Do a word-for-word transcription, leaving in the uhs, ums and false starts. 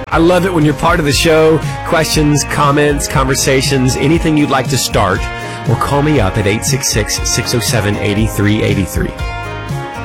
I love it when you're part of the show. Questions, comments, conversations, anything you'd like to start, or call me up at eight six six, six oh seven, eight three eight three.